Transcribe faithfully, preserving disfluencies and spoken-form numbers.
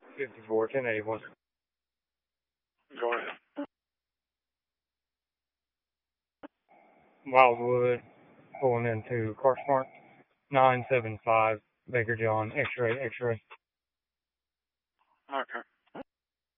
fifty-four, ten eighty-one. Go ahead. Wildwood, pulling into car smart. nine seven five, Baker John, X-ray, X-ray. Okay.